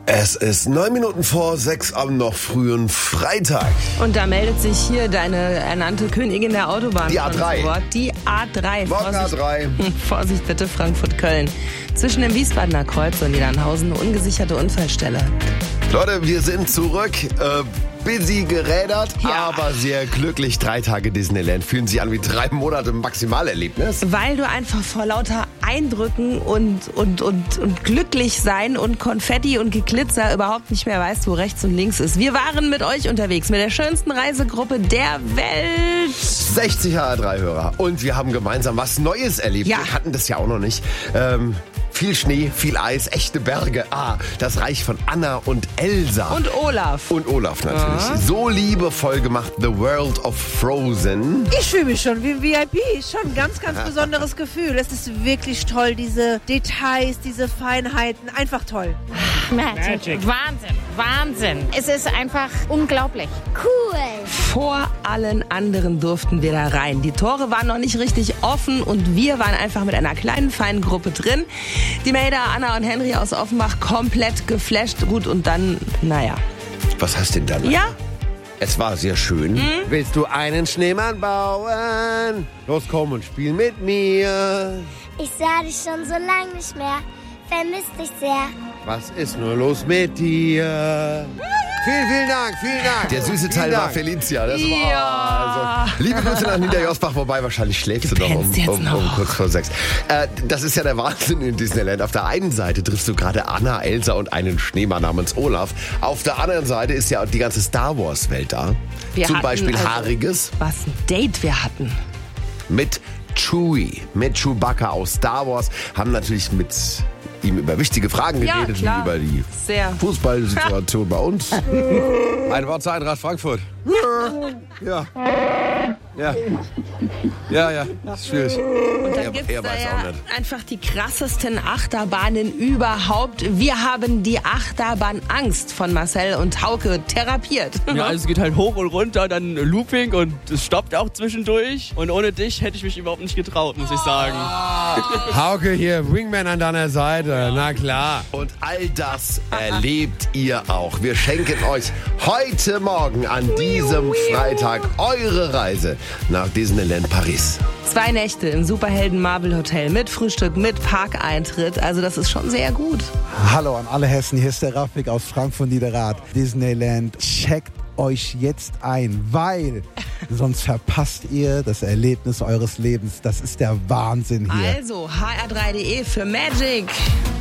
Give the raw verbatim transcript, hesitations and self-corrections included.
Es ist neun Minuten vor sechs am noch frühen Freitag. Und da meldet sich hier deine ernannte Königin der Autobahn. Die A drei. Die A drei. Morgen Vorsicht, A drei. Vorsicht bitte, Frankfurt-Köln. Zwischen dem Wiesbadener Kreuz und Niedernhausen eine ungesicherte Unfallstelle. Leute, wir sind zurück. Äh, busy gerädert, Ja. aber sehr glücklich. Drei Tage Disneyland fühlen sich an wie drei Monate Maximalerlebnis. Weil du einfach vor lauter Eindrücken und, und, und, und glücklich sein und Konfetti und Geglitzer überhaupt nicht mehr weißt, wo rechts und links ist. Wir waren mit euch unterwegs, mit der schönsten Reisegruppe der Welt. sechzig H R drei Hörer. Und wir haben gemeinsam was Neues erlebt. Ja. Wir hatten das ja auch noch nicht. Ähm, viel Schnee, viel Eis, echte Berge. Ah, das Reich von Anna und Elsa. Und Olaf. Und Olaf natürlich. Ja. So liebevoll gemacht, The World of Frozen. Ich fühle mich schon wie ein V I P. Schon ein ganz, ganz besonderes Gefühl. Es ist wirklich toll, diese Details, diese Feinheiten. Einfach toll. Magic. Magic. Wahnsinn, Wahnsinn. Es ist einfach unglaublich. Cool. Vor allen anderen durften wir da rein. Die Tore waren noch nicht richtig offen und wir waren einfach mit einer kleinen, feinen Gruppe drin. Die Maida, Anna und Henry aus Offenbach komplett geflasht. Gut, und dann, naja. Was heißt denn dann? Ja? Es war sehr schön. Hm? Willst du einen Schneemann bauen? Los, komm und spiel mit mir. Ich sah dich schon so lange nicht mehr. Vermisst dich sehr. Was ist nur los mit dir? Vielen, vielen Dank, vielen Dank. Der süße Teil war Felicia. Das war, Ja. also, liebe Grüße nach Niederjosbach, wobei wahrscheinlich schläfst du noch um, pennst jetzt um, um noch. kurz vor sechs. Äh, das ist ja der Wahnsinn in Disneyland. Auf der einen Seite triffst du gerade Anna, Elsa und einen Schneemann namens Olaf. Auf der anderen Seite ist ja die ganze Star Wars Welt da. Wir Zum hatten Beispiel also- Haariges Was ein Date wir hatten. mit Chewie, mit Chewbacca aus Star Wars. Haben natürlich mit ihm über wichtige Fragen Ja, geredet, klar. wie über die Sehr. Fußballsituation bei uns. Ein Wort zur Eintracht Frankfurt. Ja. Ja. Ja, ja. Das ist schwierig. Und dann Er- gibt's er da weiß ja auch nicht. einfach die krassesten Achterbahnen überhaupt. Wir haben die Achterbahnangst von Marcel und Hauke therapiert. Ja, also es geht halt hoch und runter, dann Looping und es stoppt auch zwischendurch. Und ohne dich hätte ich mich überhaupt nicht getraut, muss ich sagen. Hauke hier, Wingman an deiner Seite. Na klar. Und all das erlebt ihr auch. Wir schenken euch heute Morgen an diesem Freitag eure Reise nach Disneyland Paris. Zwei Nächte im Superhelden Marvel Hotel mit Frühstück, mit Parkeintritt. Also das ist schon sehr gut. Hallo an alle Hessen, hier ist der Rafik aus Frankfurt-Niederrad. Disneyland, checkt euch jetzt ein, weil sonst verpasst ihr das Erlebnis eures Lebens. Das ist der Wahnsinn hier. Also h r drei punkt d e für Magic.